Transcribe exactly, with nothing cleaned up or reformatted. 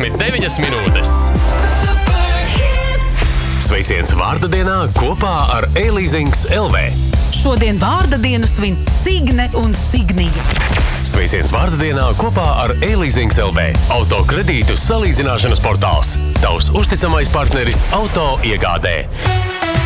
četrdesmit deviņas minūtes. Sveiciens vārda dienā kopā ar e-leasings L V. Šodien vārda dienu svin Signe un Signija. Sveiciens vārda dienā kopā ar e-leasings L V. Auto kredītu salīdzināšanas portāls. Tavs uzticamais partneris auto iegādē.